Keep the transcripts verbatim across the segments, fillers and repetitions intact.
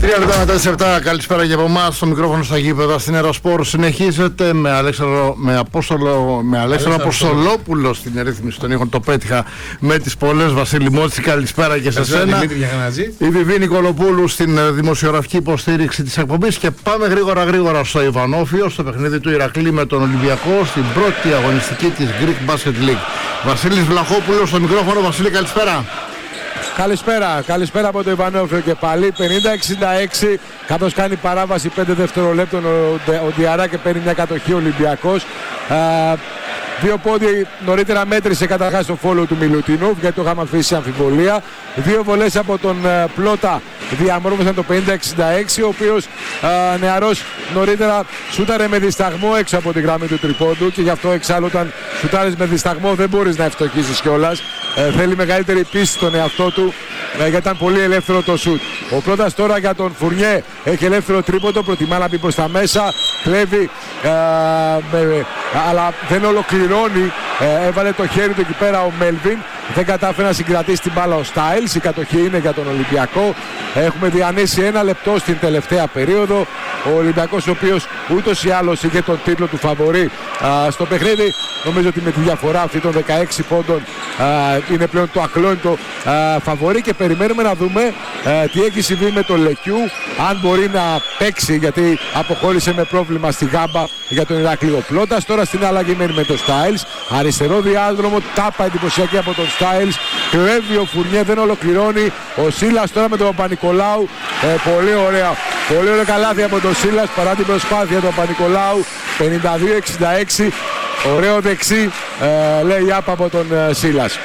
τρία λεπτά μετά τις επτά, καλησπέρα και από εμάς στο μικρόφωνο στα γήπεδα στην Ερασπόρ. Συνεχίζεται με Αλέξανδρο, με Απόστολο, με Αλέξανδρο Αποστολόπουλο στην ρύθμιση των ήχων. Το πέτυχα με τις πολλές. Βασίλη Μότση, καλησπέρα και σε σένα. Η Βιβί Νικολοπούλου στην δημοσιογραφική υποστήριξη της εκπομπής. Και πάμε γρήγορα γρήγορα στο Ιβανόφιο, στο παιχνίδι του Ηρακλή με τον Ολυμπιακό, στην πρώτη αγωνιστική της Greek Basket League. Βασίλης Βλαχόπουλος στο μικρόφωνο. Βασίλη, καλησπέρα. Καλησπέρα, καλησπέρα από το Ιβανόφιο και πάλι. πενήντα εξήντα έξι, καθώς κάνει παράβαση πέντε δευτερολέπτων ο, ο Διαρά και παίρνει μια κατοχή ο Ολυμπιακός. Α, δύο πόντι νωρίτερα μέτρησε καταρχάς το φόλο του Μιλουτίνοφ, γιατί το είχαμε αφήσει αμφιβολία. Δύο βολές από τον uh, Πλότα διαμόρφωσαν το πενήντα εξήντα έξι, ο οποίος uh, νεαρός νωρίτερα σούταρε με δισταγμό έξω από τη γραμμή του τριπόντου και γι' αυτό εξάλλου όταν σουτάρεις με δισταγμό δεν μπορείς να ευστοχίσεις κιόλας. Ε, θέλει μεγαλύτερη πίστη στον εαυτό του, ε, γιατί ήταν πολύ ελεύθερο το σουτ. Ο Πλότας τώρα για τον Φουρνιέ έχει ελεύθερο τρίποντο, προτιμά να μπει προς τα μέσα, κλέβει, ε, με, αλλά δεν ολοκληρώνει. Ε, έβαλε το χέρι του εκεί πέρα ο Μέλβιν, δεν κατάφερε να συγκρατήσει την μπάλα ο Στάιλς. Η κατοχή είναι για τον Ολυμπιακό. Έχουμε διανύσει ένα λεπτό στην τελευταία περίοδο. Ο Ολυμπιακός, ο οποίος ούτως ή άλλως είχε τον τίτλο του φαβορί α, στο παιχνίδι, νομίζω ότι με τη διαφορά αυτή των δεκαέξι πόντων α, είναι πλέον το ακλόνητο α, φαβορί και περιμένουμε να δούμε α, τι έχει συμβεί με τον Λεκιού, αν μπορεί να παίξει, γιατί αποχώρησε με πρόβλημα στη γάμπα για τον Ηρακλή. Ο Πλότας τώρα στην αλλαγή μένει με τον Στάιλς, αριστερό διάδρομο, τάπα εντυπωσιακή από τον Στάιλς, κλέβει ο Φουρνιέ, δεν ολοκληρώνει. Ο Σίλας τώρα με τον Παπα-Νικολάου, ε, πολύ ωραία, πολύ ωραία καλάθι από τον Σίλας παρά την προσπάθεια του Παπα-Νικολάου. πενήντα δύο εξήντα έξι, ωραίο δεξί, ε, λέει άπα από τον ε, Σίλας.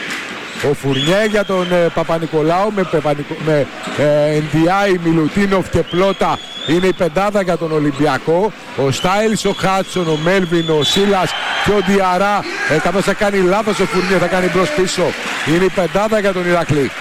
Ο Φουρνιέ για τον ε, Παπα-Νικολάου με, με ε, Εν Ντι Άι, Μιλουτίνοφ και Πλότα είναι η πεντάδα για τον Ολυμπιακό. Ο Στάιλς, ο Χάτσον, ο Μέλβιν, ο Σίλας και ο Διαρά, ε, καθώς θα κάνει λάθος ο Φουρνιέ, θα κάνει μπρος πίσω, είναι η πεντάδα για τον Ηρακλή.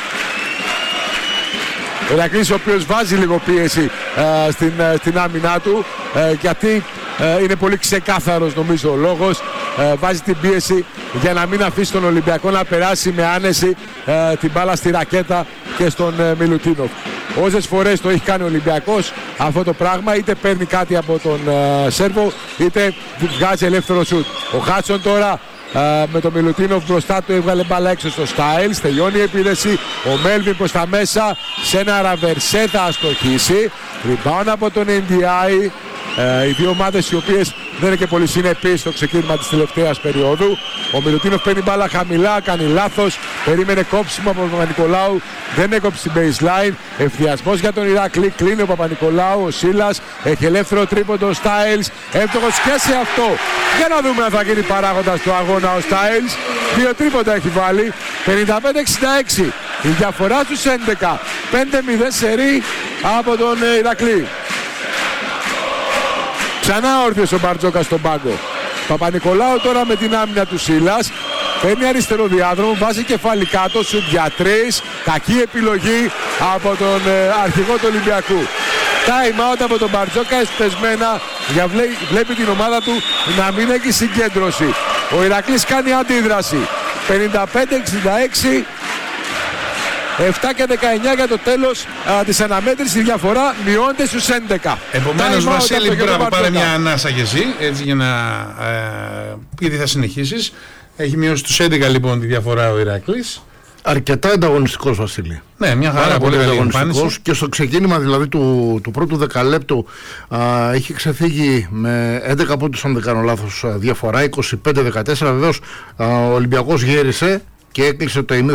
Ο Ηρακλής, ο οποίος βάζει λίγο πίεση ε, στην, ε, στην άμυνά του, ε, γιατί ε, είναι πολύ ξεκάθαρος νομίζω ο λόγος. Ε, βάζει την πίεση για να μην αφήσει τον Ολυμπιακό να περάσει με άνεση ε, την μπάλα στη ρακέτα και στον ε, Μιλουτίνοφ. Όσες φορές το έχει κάνει ο Ολυμπιακός αυτό το πράγμα, είτε παίρνει κάτι από τον ε, Σέρβο, είτε βγάζει ελεύθερο σουτ. Ο Χάτσον τώρα Uh, με τον Μιλουτίνοφ μπροστά του έβγαλε μπάλα έξω στο Στάιλς, τελειώνει η επίδεση. Ο Μέλβιν προς τα μέσα σε ένα ραβερσέ θα αστοχίσει. Rebound από τον Εν Ντι Άι. Uh, οι δύο ομάδες οι οποίες δεν είναι και πολύ συνεπείς στο ξεκίνημα της τελευταίας περίοδου. Ο Μιλουτίνοφ παίρνει μπάλα χαμηλά, κάνει λάθος, περίμενε κόψιμο από τον Παπα-Νικολάου, δεν έκοψε την baseline. Ευθιασμός για τον Ηράκλη, κλείνει ο Παπα-Νικολάου, ο Σίλας έχει ελεύθερο τρίποντο, ο Στάιλς εύτοχος και σε αυτό. Για να δούμε αν θα γίνει παράγοντας του αγώνα ο Στάιλς. Δύο τρίποντα έχει βάλει, πενήντα πέντε εξήντα έξι. Η διαφορά στους έντεκα, πέντε μηδέν σερί από τον Ηρακλή. Ξανά όρθιος ο Μπαρτζόκας στον πάγκο. Παπα-Νικολάου τώρα με την άμυνα του Σίλας. Παίρνει αριστερό διάδρομο, βάζει κεφάλι κάτω, σουτ για τρεις. Κακή επιλογή από τον ε, αρχηγό του Ολυμπιακού. Time out από τον Μπαρτζόκα, εσπεσμένα, για βλέ, βλέπει την ομάδα του να μην έχει συγκέντρωση. Ο Ηρακλής κάνει αντίδραση. πενήντα πέντε εξήντα έξι. επτά και δεκαεννιά για το τέλος α, της αναμέτρησης, η διαφορά μειώνεται στους έντεκα. Επομένως, Βασίλη, μπράβο, πάρε μια ανάσα και εσύ, έτσι για να ε, ήδη θα συνεχίσεις. Έχει μειώσει στους έντεκα λοιπόν τη διαφορά ο Ηρακλής. Αρκετά ανταγωνιστικός, Βασίλη. Ναι, μια χαρά, πολύ ανταγωνιστικός. Και στο ξεκίνημα δηλαδή του, του πρώτου δεκαλέπτου α, είχε ξεφύγει με έντεκα πόντους, αν δεν κάνω λάθος, διαφορά, είκοσι πέντε δεκατέσσερα. Βεβαίως ο Ολυμπιακός γέρισε και έκλεισε το ημίχρονο